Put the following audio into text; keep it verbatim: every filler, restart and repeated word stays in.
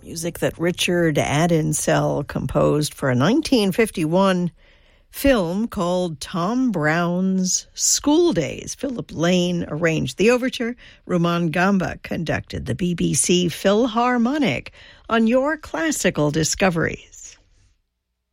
Music that Richard Addinsell composed for a nineteen fifty-one film called Tom Brown's School Days. Philip Lane arranged the overture. Rumaan Gamba conducted the B B C Philharmonic on Your Classical Discoveries.